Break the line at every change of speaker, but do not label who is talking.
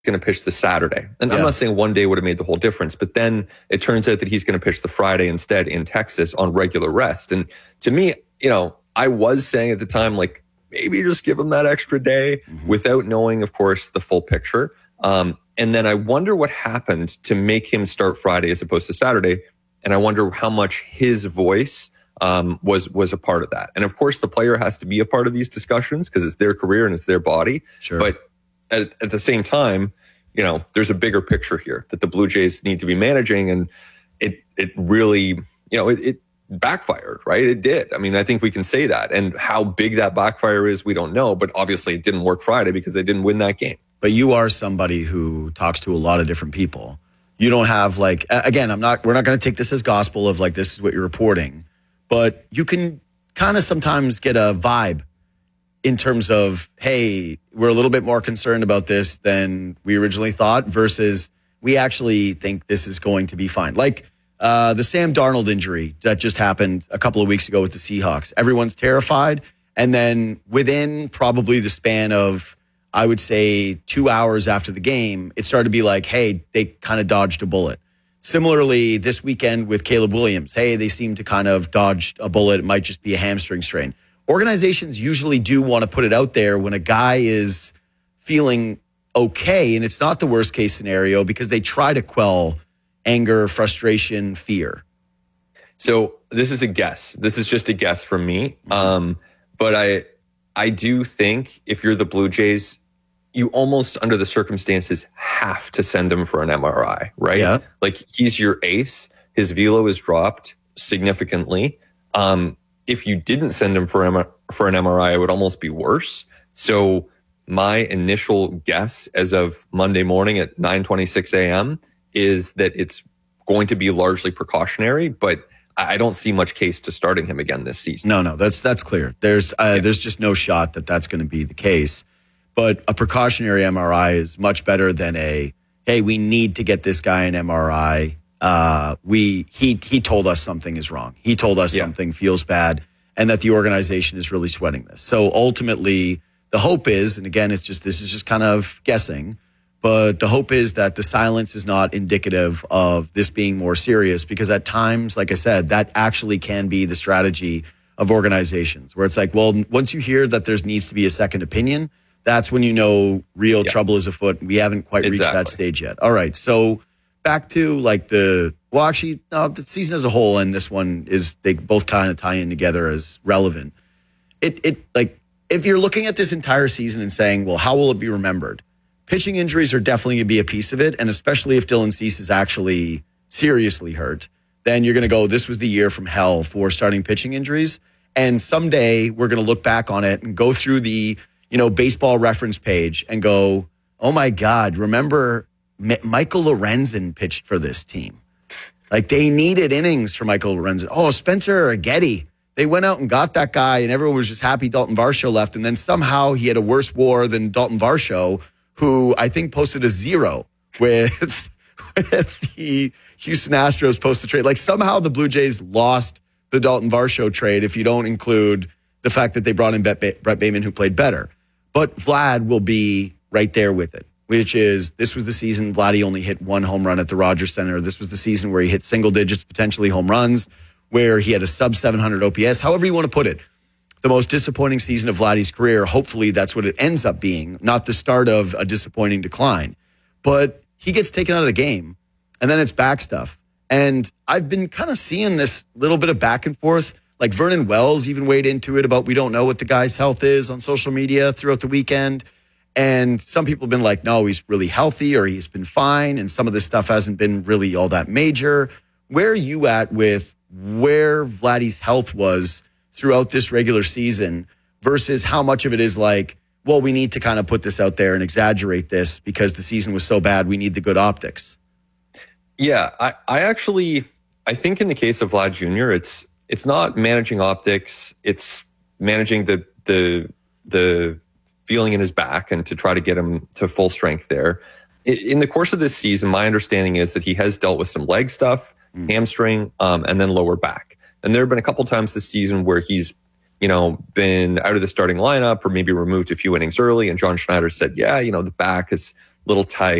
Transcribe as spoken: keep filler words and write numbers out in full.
going to pitch the Saturday. And
yeah.
I'm not saying one day would have made the whole difference, but then it turns out that he's going to pitch the Friday instead in Texas on regular rest. And to me, you know, I was saying at the time, like, maybe just give him that extra day mm-hmm. without knowing, of course, the full picture. Um, and then I wonder what happened to make him start Friday as opposed to Saturday. And I wonder how much his voice um, was was a part of that. And of course, the player has to be a part of these discussions because it's their career and it's their body.
Sure.
But at, at the same time, you know, there's a bigger picture here that the Blue Jays need to be managing. And it it really, you know, it, it backfired, right? It did. I mean, I think we can say that. And how big that backfire is, we don't know. But obviously it didn't work Friday because they didn't win that game.
But you are somebody who talks to a lot of different people. You don't have like, again, I'm not, we're not going to take this as gospel of like, this is what you're reporting. But you can kind of sometimes get a vibe in terms of, hey, we're a little bit more concerned about this than we originally thought versus we actually think this is going to be fine. Like uh, the Sam Darnold injury that just happened a couple of weeks ago with the Seahawks. Everyone's terrified. And then within probably the span of, I would say, two hours after the game, it started to be like, hey, they kind of dodged a bullet. Similarly, this weekend with Caleb Williams, hey, they seem to kind of dodge a bullet. It might just be a hamstring strain. Organizations usually do want to put it out there when a guy is feeling okay, and it's not the worst case scenario because they try to quell anger, frustration, fear.
So this is a guess. This is just a guess from me. Mm-hmm. Um, but I, I do think if you're the Blue Jays, you almost, under the circumstances, have to send him for an M R I, right?
Yeah.
Like, he's your ace. His velo is dropped significantly. Um, if you didn't send him for, M- for an M R I, it would almost be worse. So my initial guess as of Monday morning at nine twenty-six a.m. is that it's going to be largely precautionary, but I don't see much case to starting him again this season.
No, no, that's that's clear. There's uh, yeah. there's just no shot that that's going to be the case. But a precautionary M R I is much better than a, hey, we need to get this guy an M R I. Uh, we he he told us something is wrong. He told us yeah. something feels bad, and that the organization is really sweating this. So ultimately, the hope is, and again, it's just this is just kind of guessing, but the hope is that the silence is not indicative of this being more serious, because at times, like I said, that actually can be the strategy of organizations, where it's like, well, once you hear that there needs to be a second opinion, that's when you know real yeah. trouble is afoot. We haven't quite
exactly.
reached that stage yet. All right, so back to like the, well, actually, no, the season as a whole, and this one is, they both kind of tie in together as relevant. It, it like, if you're looking at this entire season and saying, well, how will it be remembered? Pitching injuries are definitely going to be a piece of it, and especially if Dylan Cease is actually seriously hurt, then you're going to go, this was the year from hell for starting pitching injuries. And someday we're going to look back on it and go through the, you know, baseball reference page and go, oh my God, remember M- Michael Lorenzen pitched for this team. Like, they needed innings for Michael Lorenzen. Oh, Spencer Getty. They went out and got that guy, and everyone was just happy Dalton Varsho left. And then somehow he had a worse WAR than Dalton Varsho, who I think posted a zero with, with the Houston Astros post the trade. Like, somehow the Blue Jays lost the Dalton Varsho trade if you don't include the fact that they brought in Brett Bateman, who played better. But Vlad will be right there with it, which is, this was the season Vladdy only hit one home run at the Rogers Center. This was the season where he hit single digits, potentially home runs, where he had a sub seven hundred O P S, however you want to put it. The most disappointing season of Vladdy's career. Hopefully that's what it ends up being, not the start of a disappointing decline. But he gets taken out of the game, and then it's back stuff. And I've been kind of seeing this little bit of back and forth. Like, Vernon Wells even weighed into it about, we don't know what the guy's health is on social media throughout the weekend. And some people have been like, no, he's really healthy, or he's been fine. And some of this stuff hasn't been really all that major. Where are you at with where Vladdy's health was throughout this regular season versus how much of it is like, well, we need to kind of put this out there and exaggerate this because the season was so bad, we need the good optics?
Yeah, I, I actually, I think in the case of Vlad Junior, it's it's not managing optics, it's managing the the the feeling in his back and to try to get him to full strength there. In the course of this season, my understanding is that he has dealt with some leg stuff, mm. hamstring, um, and then lower back. And there have been a couple times this season where he's, you know, been out of the starting lineup or maybe removed a few innings early. And John Schneider said, yeah, you know, the back is little tight.